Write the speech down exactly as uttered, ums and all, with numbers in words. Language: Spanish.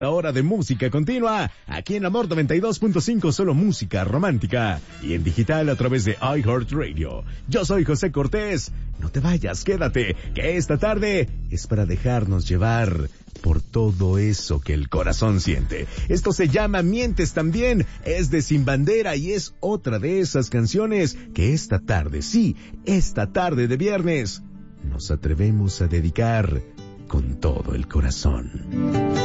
Hora de música continua, aquí en Amor noventa y dos punto cinco, solo música romántica, y en digital a través de iHeartRadio. Yo soy José Cortés, no te vayas, quédate, que esta tarde es para dejarnos llevar por todo eso que el corazón siente. Esto se llama Mientes También, es de Sin Bandera y es otra de esas canciones que esta tarde, sí, esta tarde de viernes, nos atrevemos a dedicar con todo el corazón.